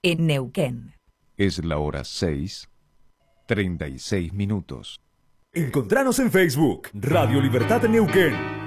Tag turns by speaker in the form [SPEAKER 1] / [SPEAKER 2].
[SPEAKER 1] en Neuquén.
[SPEAKER 2] Es la hora 6:36.
[SPEAKER 3] Encontranos en Facebook, Radio Libertad Neuquén.